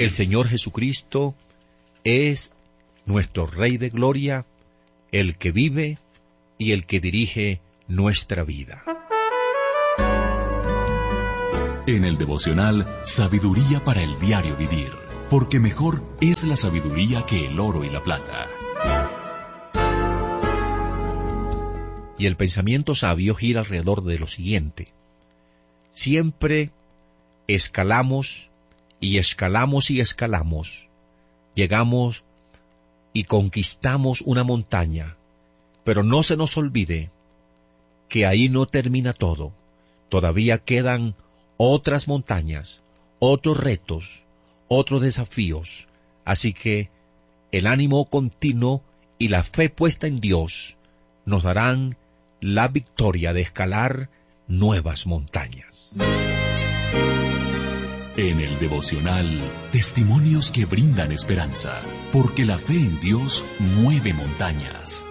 El Señor Jesucristo es nuestro Rey de Gloria, el que vive y el que dirige nuestra vida. En el devocional Sabiduría para el diario vivir, porque mejor es la sabiduría que el oro y la plata. Y el pensamiento sabio gira alrededor de lo siguiente: siempre escalamos y escalamos y escalamos, llegamos y conquistamos una montaña, pero no se nos olvide que ahí no termina todo. Todavía quedan otras montañas, otros retos, otros desafíos. Así que el ánimo continuo y la fe puesta en Dios nos darán la victoria de escalar nuevas montañas. En el devocional, testimonios que brindan esperanza, porque la fe en Dios mueve montañas.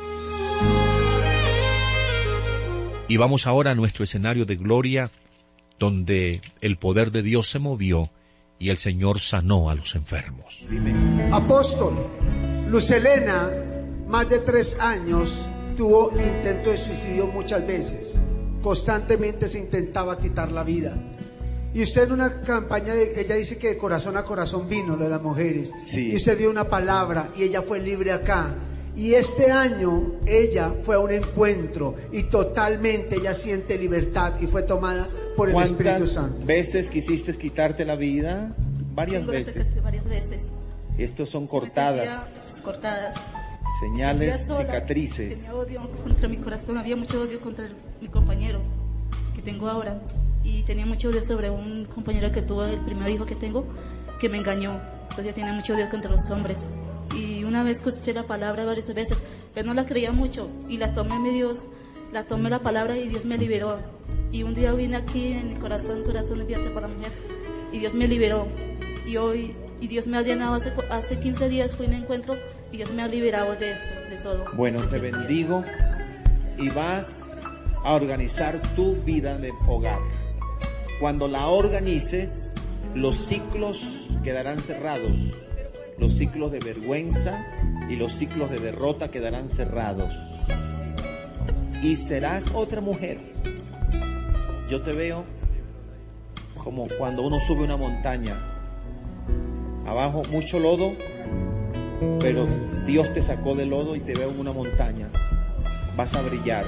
Y vamos ahora a nuestro escenario de gloria, donde el poder de Dios se movió y el Señor sanó a los enfermos. Apóstol, Luz Helena, más de 3 años, tuvo intento de suicidio muchas veces. Constantemente se intentaba quitar la vida. Y usted en una campaña, ella dice que de corazón a corazón vino, lo de las mujeres. Sí. Y usted dio una palabra y ella fue libre acá. Y este año ella fue a un encuentro y totalmente ella siente libertad y fue tomada por el Espíritu Santo. ¿Cuántas veces quisiste quitarte la vida? Varias veces. Varias veces. Estos son cortadas. Cortadas. Señales, sola, cicatrices. tenía odio contra mi corazón, había mucho odio contra mi compañero que tengo ahora. Y tenía mucho odio sobre un compañero que tuvo el primer hijo que tengo, que me engañó. Entonces yo tenía mucho odio contra los hombres. Y una vez escuché la palabra varias veces, pero no la creía mucho. Y la tomé la palabra y Dios me liberó. Y un día vine aquí en mi corazón abierto para la mujer. Y Dios me liberó. Y Dios me ha llenado hace 15 días, fui a un encuentro y Dios me ha liberado de esto, de todo. Bueno, te bendigo y vas a organizar tu vida de hogar. Cuando la organices, los ciclos quedarán cerrados. Los ciclos de vergüenza y los ciclos de derrota quedarán cerrados. Y serás otra mujer. Yo te veo como cuando uno sube una montaña. Abajo mucho lodo, pero Dios te sacó del lodo y te veo en una montaña. Vas a brillar.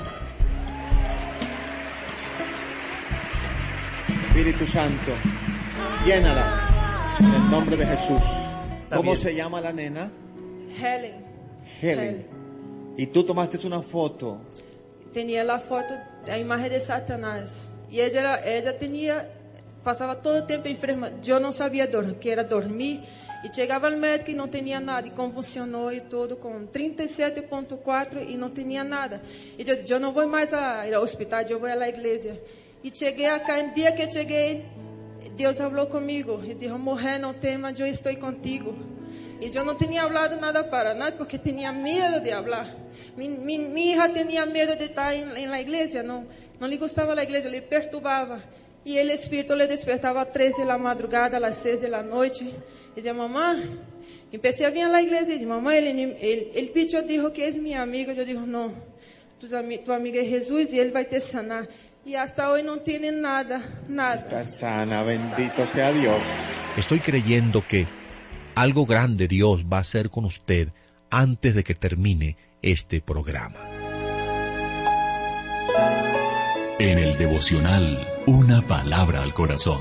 Espíritu Santo, llénala en el nombre de Jesús. ¿Cómo se llama la nena? Helen. Y tú tomaste una foto. Tenía la foto, la imagen de Satanás. Y ella pasaba todo el tiempo enferma. Yo no sabía que era dormir. Y llegaba al médico y no tenía nada. Y convulsionó y todo con 37.4 y no tenía nada. Y yo no voy más al hospital, yo voy a la iglesia. Y llegué acá, el día que llegué, Dios habló conmigo y dijo: mujer, no temas, yo estoy contigo. Y yo no tenía hablado nada para nada porque tenía miedo de hablar. Mi hija tenía miedo de estar en la iglesia, no le gustaba la iglesia, le perturbaba. Y el Espíritu le despertaba a 3 de la madrugada, a las 6 de la noche. Y decía: mamá, empecé a venir a la iglesia y dije: mamá, el bicho dijo que es mi amigo. Yo digo: no, tu amigo es Jesús y él va a te sanar. Y hasta hoy no tiene nada. Está sana, bendito sea Dios. Estoy creyendo que algo grande Dios va a hacer con usted antes de que termine este programa. En el devocional, una palabra al corazón.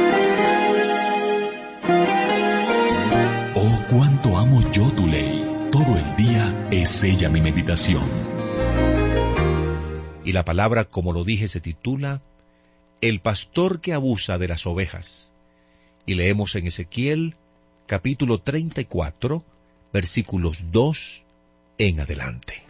Oh, cuánto amo yo tu ley. Todo el día es ella mi meditación. Y la palabra, como lo dije, se titula El pastor que abusa de las ovejas. Y leemos en Ezequiel, capítulo 34, versículos 2 en adelante.